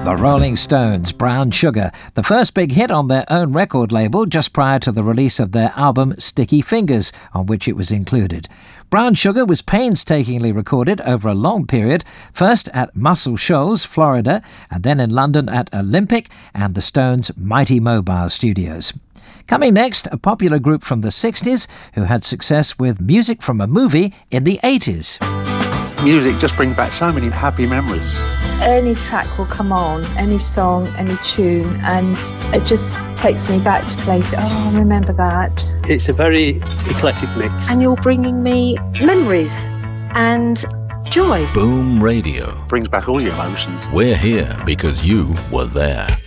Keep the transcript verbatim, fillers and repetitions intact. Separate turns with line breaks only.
The Rolling Stones, Brown Sugar, the first big hit on their own record label just prior to the release of their album Sticky Fingers, on which it was included. Brown Sugar was painstakingly recorded over a long period, first at Muscle Shoals, Florida, and then in London at Olympic and the Stones' Mighty Mobile Studios. Coming next, a popular group from the sixties who had success with music from a movie in the eighties.
Music just brings back so many happy memories.
Any track will come on, any song, any tune, and it just takes me back to places. Oh, I remember that.
It's a very eclectic mix.
And you're bringing me memories and joy.
Boom Radio
Brings back all your emotions.
We're here because you were there.